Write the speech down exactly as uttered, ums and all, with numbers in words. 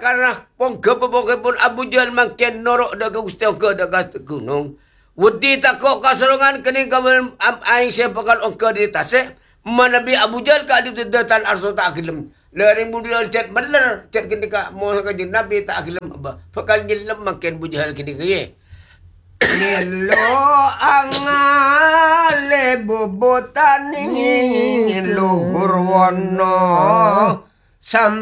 karena pongke pongke pun Abu Jahal makin norok dah ke gusti ke dah ke gunung. Wedi takok kasalungan kini kawan aing sepakal ongke di tasik. Manabi Abu Jahal ka di datan arso tak akilem. Lari budal chat maler chat kini ka mau ka Nabi tak akilem apa. Fakal jilem makin Abu Jahal kini ke. Nilo angale bobotan ingin luhur wono.